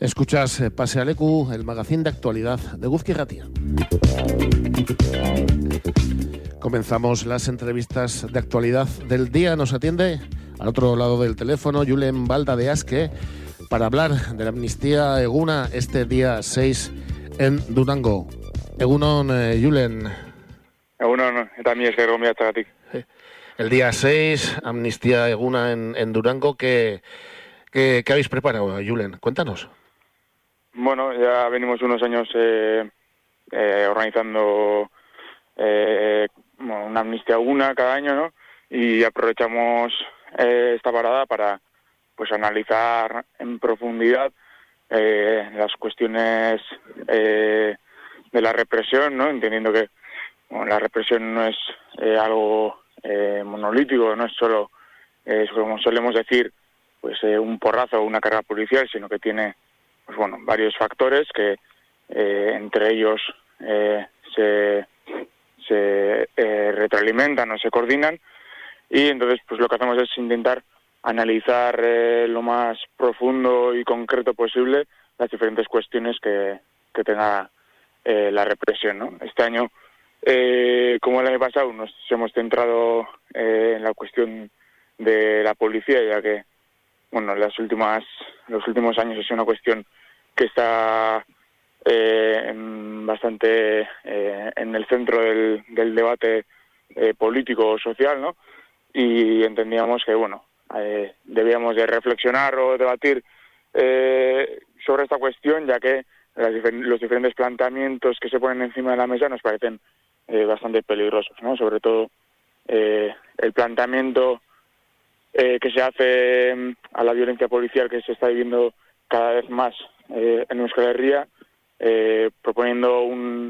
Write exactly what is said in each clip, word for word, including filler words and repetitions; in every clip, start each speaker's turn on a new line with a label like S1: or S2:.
S1: Escuchas Pase a Leku, el magazín de actualidad de Eguzki Irratia. Comenzamos las entrevistas de actualidad del día. Nos atiende al otro lado del teléfono Julen Balda de Aske para hablar de la amnistía eguna este día seis en Durango. Egunon, eh, Julen.
S2: Egunon, eta mi esker gonbidatzagatik.
S1: El día seis, amnistía eguna en, en Durango. ¿Qué, qué, ¿Qué habéis preparado, Julen? Cuéntanos.
S2: Bueno, ya venimos unos años eh, eh, organizando eh, bueno, una amnistía eguna cada año, ¿no? Y aprovechamos eh, esta parada para pues analizar en profundidad eh, las cuestiones eh, de la represión, ¿no? Entendiendo que bueno, la represión no es eh, algo eh, monolítico, no es solo, eh, como solemos decir, pues eh, un porrazo o una carga policial, sino que tiene pues bueno, varios factores que eh, entre ellos eh, se, se eh, retroalimentan o se coordinan, y entonces pues lo que hacemos es intentar analizar eh, lo más profundo y concreto posible las diferentes cuestiones que, que tenga eh, la represión, ¿no? Este año, eh, como el año pasado, nos hemos centrado eh, en la cuestión de la policía, ya que bueno, las últimas, los últimos años es una cuestión que está eh, bastante eh, en el centro del, del debate eh, político-social, ¿no? Y entendíamos que, bueno, eh, debíamos de reflexionar o debatir eh, sobre esta cuestión, ya que las difer- los diferentes planteamientos que se ponen encima de la mesa nos parecen eh, bastante peligrosos, ¿no? Sobre todo eh, el planteamiento Eh, que se hace a la violencia policial que se está viviendo cada vez más eh, en Euskal Herria, eh, proponiendo un,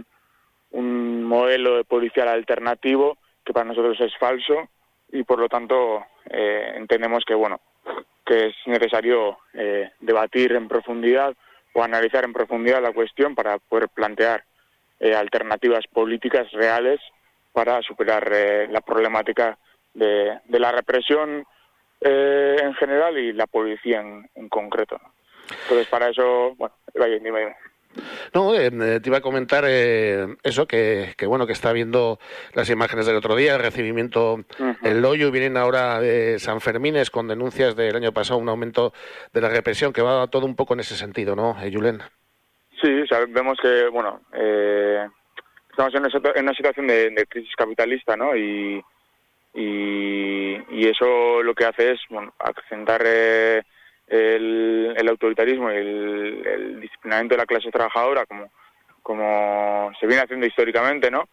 S2: un modelo de policial alternativo que para nosotros es falso, y por lo tanto eh, entendemos que bueno que es necesario eh, debatir en profundidad o analizar en profundidad la cuestión para poder plantear eh, alternativas políticas reales para superar eh, la problemática de, de la represión Eh, en general y la policía en, en concreto, ¿no? Entonces, para eso, bueno, vaya, dime, dime.
S1: No, eh, te iba a comentar eh, eso, que, que bueno, que está viendo las imágenes del otro día, el recibimiento uh-huh. en Loiu, vienen ahora de San Fermines con denuncias del año pasado, un aumento de la represión, que va todo un poco en ese sentido, ¿no, eh, Julen?
S2: Sí, o sea, vemos que, bueno, eh, estamos en una, en una situación de, de crisis capitalista, ¿no? Y Y, y eso lo que hace es bueno, acentar eh, el, el autoritarismo y el, el disciplinamiento de la clase trabajadora, como, como se viene haciendo históricamente, ¿no?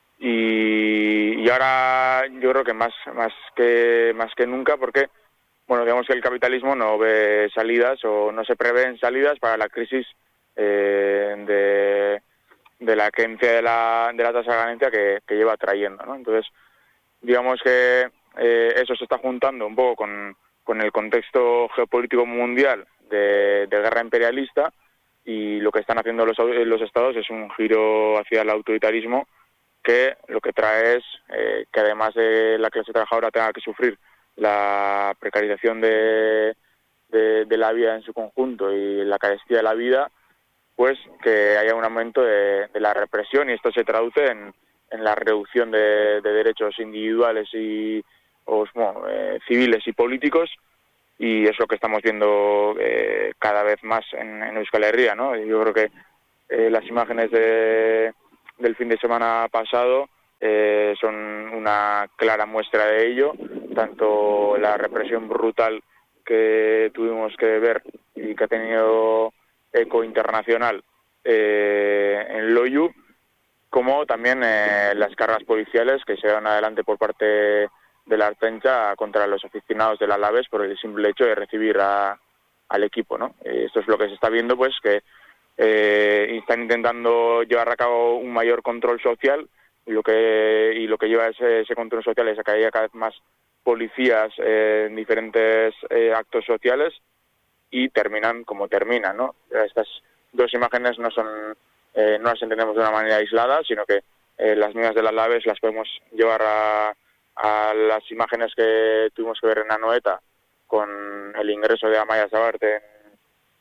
S2: Y, y ahora yo creo que más, más que más que nunca, porque bueno, digamos que el capitalismo no ve salidas o no se prevén salidas para la crisis eh, de, de la creencia de la, de la tasa de ganancia que, que lleva trayendo, ¿no? Entonces, digamos que eh, eso se está juntando un poco con, con el contexto geopolítico mundial de, de guerra imperialista, y lo que están haciendo los, los estados es un giro hacia el autoritarismo que lo que trae es eh, que además de la clase trabajadora tenga que sufrir la precarización de, de, de la vida en su conjunto y la carestía de la vida, pues que haya un aumento de, de la represión, y esto se traduce en en la reducción de, de derechos individuales y o, bueno, eh, civiles y políticos, y es lo que estamos viendo eh, cada vez más en, en Euskal Herria, ¿no? Yo creo que eh, las imágenes de, del fin de semana pasado eh, son una clara muestra de ello, tanto la represión brutal que tuvimos que ver y que ha tenido eco internacional eh, en Loiu, como también eh, las cargas policiales que se dan adelante por parte de la Ertzaintza contra los aficionados del Alavés por el simple hecho de recibir a, al equipo, ¿no? Eh, esto es lo que se está viendo, pues que eh, están intentando llevar a cabo un mayor control social, y lo que y lo que lleva ese, ese control social es a que haya cada vez más policías eh, en diferentes eh, actos sociales, y terminan como terminan, ¿no? Estas dos imágenes no son Eh, no las entendemos de una manera aislada, sino que eh, las mías del Alavés las podemos llevar a, a las imágenes que tuvimos que ver en Anoeta con el ingreso de Amaia Sabarte en,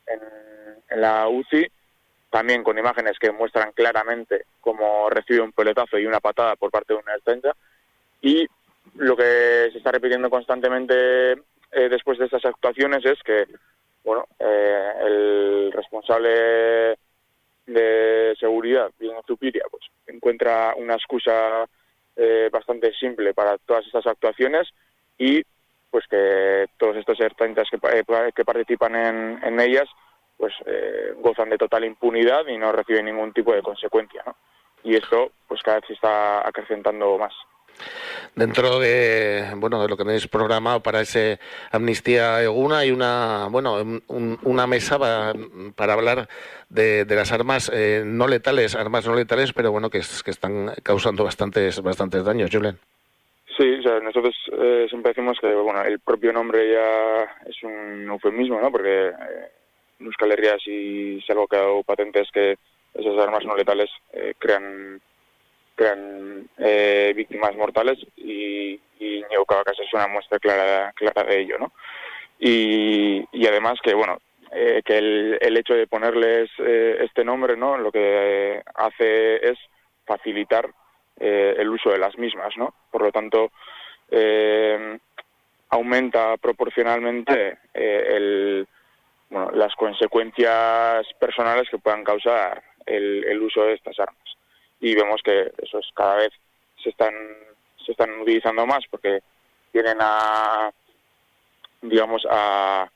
S2: en, en la U C I, también con imágenes que muestran claramente cómo recibe un peletazo y una patada por parte de un defensa. Y lo que se está repitiendo constantemente eh, después de estas actuaciones es que, bueno, eh, el responsable de seguridad, Dino Zupiria, pues encuentra una excusa eh, bastante simple para todas estas actuaciones y pues que todos estos ertzaintas que, eh, que participan en, en ellas pues eh, gozan de total impunidad y no reciben ningún tipo de consecuencia, ¿no? Y esto pues cada vez se está acrecentando más.
S1: Dentro de bueno de lo que tenéis programado para ese Amnistía Eguna hay una bueno un, una mesa para, para hablar de, de las armas eh, no letales, armas no letales, pero bueno que, que están causando bastantes bastantes daños, Julen.
S2: Sí, o sea, nosotros eh, siempre decimos que bueno el propio nombre ya es un eufemismo, ¿no? Porque eh, en Euskal Herria si, si algo que ha dado patente es que esas armas no letales eh, crean crean eh, víctimas mortales y, y Iñigo Cabacas es una muestra clara clara de ello, ¿no? Y, y además que bueno eh, que el, el hecho de ponerles eh, este nombre, ¿no? Lo que eh, hace es facilitar eh, el uso de las mismas, ¿no? Por lo tanto eh, aumenta proporcionalmente eh, el bueno las consecuencias personales que puedan causar el, el uso de estas armas. Y vemos que esos cada vez se están se están utilizando más porque vienen a digamos a,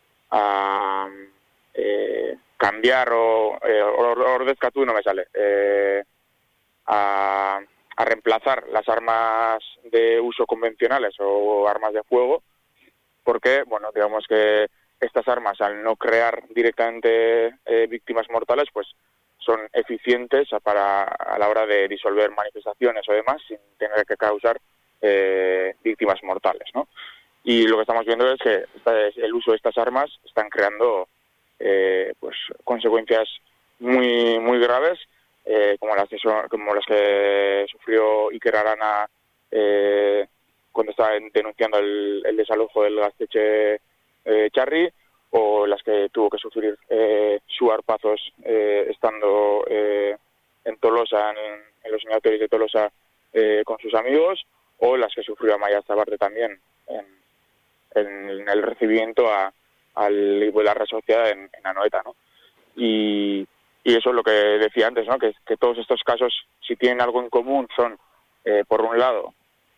S2: a eh, cambiar o eh, ordezcatu no me sale eh, a, a reemplazar las armas de uso convencionales o armas de fuego porque bueno digamos que estas armas al no crear directamente eh, víctimas mortales pues son eficientes para a la hora de disolver manifestaciones o demás sin tener que causar eh, víctimas mortales, ¿no? Y lo que estamos viendo es que esta, el uso de estas armas están creando eh, pues consecuencias muy muy graves eh, como las que son, como las que sufrió Iker Arana eh, cuando estaba denunciando el, el desalojo del Gaztetxe eh, Txarri, o las que tuvo que sufrir eh, Suar Pazos eh, estando eh, en Tolosa, en, en los seminatorios de Tolosa eh, con sus amigos, o las que sufrió Amaia Zabarte también en, en el recibimiento a, al Igualdad Asociada en, en Anoeta, ¿no? Y, y eso es lo que decía antes, ¿no? Que, que todos estos casos, si tienen algo en común, son, eh, por un lado,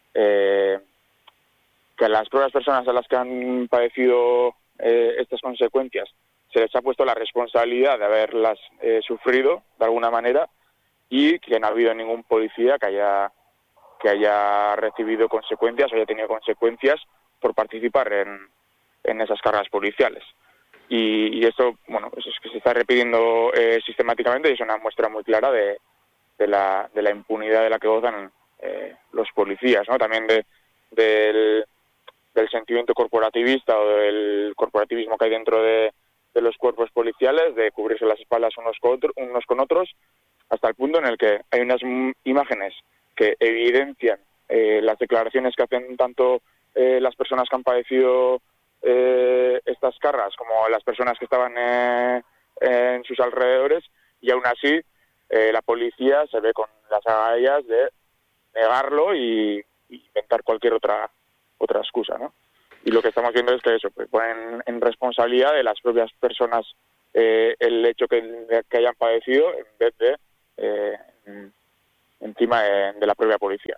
S2: eh, que a las propias personas a las que han padecido eh, estas consecuencias se les ha puesto la responsabilidad de haberlas eh, sufrido de alguna manera y que no ha habido ningún policía que haya que haya recibido consecuencias o haya tenido consecuencias por participar en, en esas cargas policiales. Y, y esto, bueno, eso es que se está repitiendo eh, sistemáticamente y es una muestra muy clara de, de, la, de la impunidad de la que gozan eh, los policías, ¿no? También de, del, del sentimiento corporativista o del corporativismo que hay dentro de, de los cuerpos policiales, de cubrirse las espaldas unos con, otro, unos con otros, hasta el punto en el que hay unas imágenes que evidencian eh, las declaraciones que hacen tanto eh, las personas que han padecido eh, estas cargas como las personas que estaban eh, en sus alrededores, y aún así eh, la policía se ve con las agallas de negarlo y, y inventar cualquier otra otra excusa, ¿no? Y lo que estamos viendo es que eso, pues ponen en responsabilidad de las propias personas eh, el hecho que, que hayan padecido en vez de eh, encima de, de la propia policía.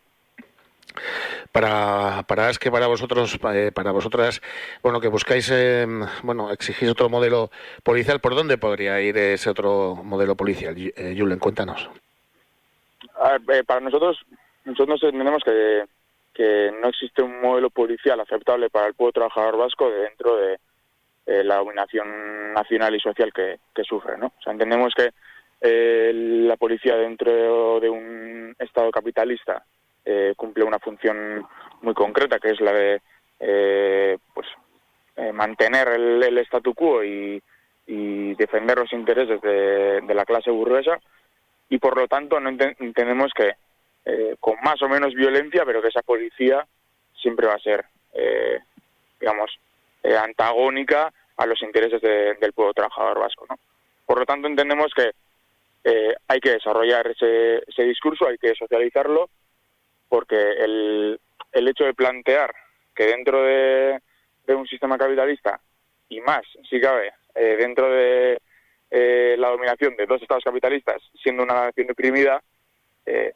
S1: Para para es que para vosotros eh, para vosotras bueno que buscáis eh, bueno exigís otro modelo policial, ¿por dónde podría ir ese otro modelo policial? Eh, Julen, cuéntanos.
S2: A ver, eh, para nosotros nosotros entendemos que que no existe un modelo policial aceptable para el pueblo trabajador vasco dentro de eh, la dominación nacional y social que, que sufre, ¿no? O sea, entendemos que eh, la policía dentro de un Estado capitalista eh, cumple una función muy concreta, que es la de eh, pues eh, mantener el, el statu quo y, y defender los intereses de, de la clase burguesa, y por lo tanto no ent- entendemos que Eh, con más o menos violencia, pero que esa policía siempre va a ser, eh, digamos, eh, antagónica a los intereses de, del pueblo trabajador vasco, ¿no? Por lo tanto, entendemos que eh, hay que desarrollar ese, ese discurso, hay que socializarlo, porque el, el hecho de plantear que dentro de, de un sistema capitalista, y más, si cabe, eh, dentro de eh, la dominación de dos estados capitalistas, siendo una nación oprimida, eh,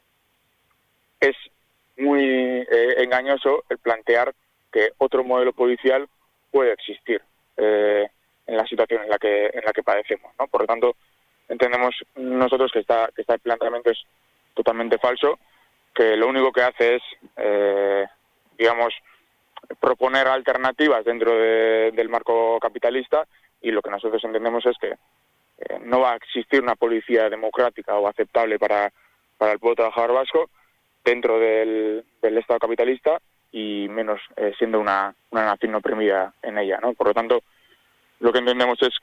S2: es muy eh, engañoso el plantear que otro modelo policial puede existir eh, en la situación en la que en la que padecemos, ¿no? Por lo tanto, entendemos nosotros que esta, que este planteamiento es totalmente falso, que lo único que hace es, eh, digamos, proponer alternativas dentro de, del marco capitalista, y lo que nosotros entendemos es que eh, no va a existir una policía democrática o aceptable para, para el pueblo trabajador vasco dentro del, del Estado capitalista, y menos eh, siendo una, una nación oprimida en ella, ¿no? Por lo tanto, lo que entendemos es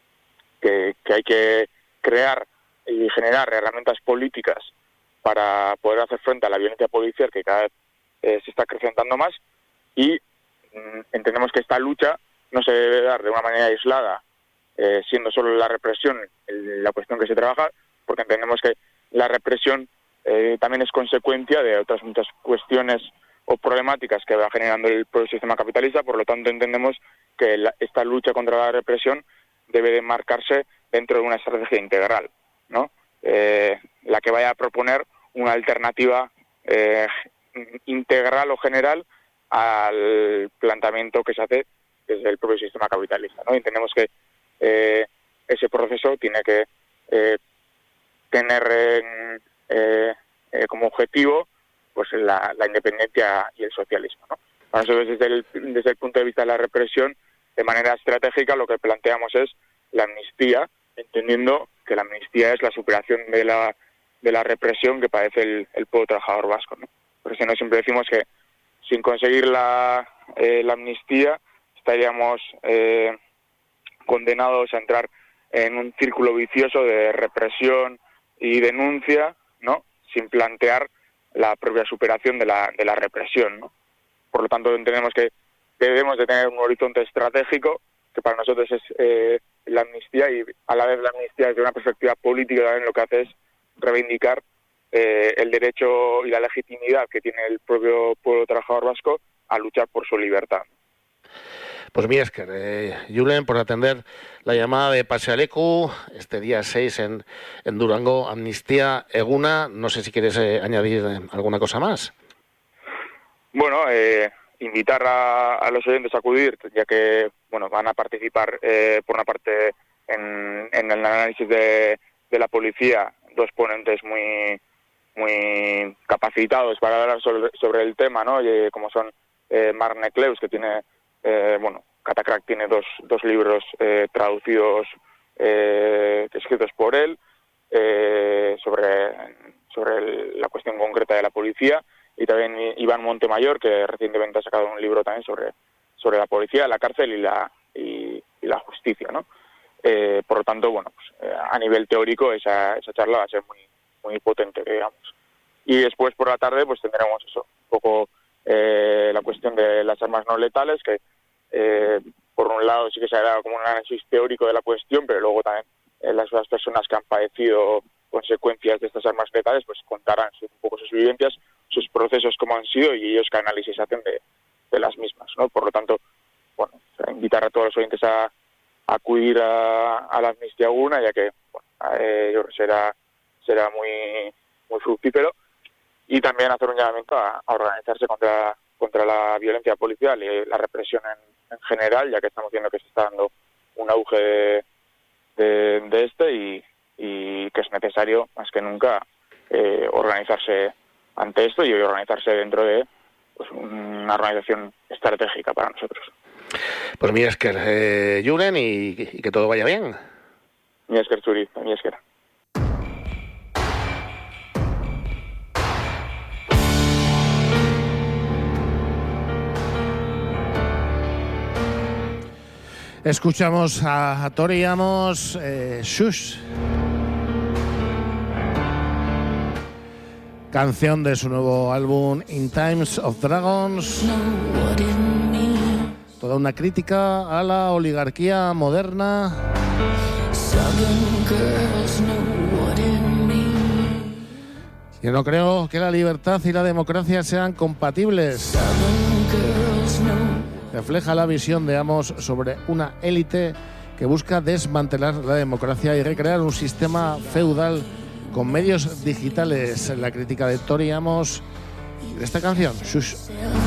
S2: que, que hay que crear y generar herramientas políticas para poder hacer frente a la violencia policial, que cada vez eh, se está acrecentando más, y mm, entendemos que esta lucha no se debe dar de una manera aislada, eh, siendo solo la represión el, la cuestión que se trabaja, porque entendemos que la represión eh, también es consecuencia de otras muchas cuestiones o problemáticas que va generando el propio sistema capitalista. Por lo tanto, entendemos que la, esta lucha contra la represión debe de marcarse dentro de una estrategia integral, ¿no? Eh, la que vaya a proponer una alternativa eh, integral o general al planteamiento que se hace desde el propio sistema capitalista, ¿no? Entendemos que eh, ese proceso tiene que eh, tener eh, eh, eh, como objetivo pues la, la independencia y el socialismo, ¿no? Para nosotros, desde el, desde el punto de vista de la represión, de manera estratégica, lo que planteamos es la amnistía, entendiendo que la amnistía es la superación de la de la represión que padece el, el pueblo trabajador vasco, ¿no? Por eso no siempre decimos que sin conseguir la, eh, la amnistía estaríamos eh, condenados a entrar en un círculo vicioso de represión y denuncia, ¿no? Sin plantear la propia superación de la de la represión, ¿no? Por lo tanto, entendemos que debemos de tener un horizonte estratégico, que para nosotros es eh, la amnistía, y a la vez la amnistía desde una perspectiva política también lo que hace es reivindicar eh, el derecho y la legitimidad que tiene el propio pueblo trabajador vasco a luchar por su libertad.
S1: Pues mira, Esker, eh, Julen, por atender la llamada de Pasealeku este día seis en, en Durango, Amnistía Eguna. No sé si quieres eh, añadir alguna cosa más.
S2: Bueno, eh, invitar a, a los oyentes a acudir, ya que bueno van a participar eh, por una parte en, en el análisis de, de la policía, dos ponentes muy muy capacitados para hablar sobre, sobre el tema, ¿no? Y, como son eh, Marc Necleus, que tiene eh, bueno Catacrack tiene dos dos libros eh, traducidos eh, escritos por él eh, sobre sobre el, la cuestión concreta de la policía, y también Iván Montemayor, que recientemente ha sacado un libro también sobre sobre la policía, la cárcel y la y, y la justicia, ¿no? Eh, por lo tanto, bueno, pues, eh, a nivel teórico esa esa charla va a ser muy muy potente, digamos. Y después por la tarde pues tendremos eso, un poco eh, la cuestión de las armas no letales, que eh, por un lado sí que se ha dado como un análisis teórico de la cuestión, pero luego también eh, las, las personas que han padecido consecuencias de estas armas letales pues contarán un poco sus vivencias, sus procesos cómo han sido, y ellos qué análisis hacen de, de las mismas, ¿no? Por lo tanto, bueno, invitar a todos los oyentes a, a acudir a, a la Amnistía Eguna, ya que bueno, eh, yo creo que será será muy muy fructífero, y también hacer un llamamiento a, a organizarse contra contra la violencia policial y la represión en, en general, ya que estamos viendo que se está dando un auge de, de, de este, y, y que es necesario más que nunca eh, organizarse ante esto y organizarse dentro de pues, una organización estratégica para nosotros.
S1: Pues mi Esker, eh, Julen, y, y que todo vaya bien.
S2: Mi Esker Zuri, mi Esker.
S1: Escuchamos a, a Tori Amos, eh, Shush, canción de su nuevo álbum In Times of Dragons. toda una crítica a la oligarquía moderna. Yo no creo que la libertad y la democracia sean compatibles. Refleja la visión de Amos sobre una élite que busca desmantelar la democracia y recrear un sistema feudal con medios digitales. La crítica de Tori Amos de esta canción, Shush.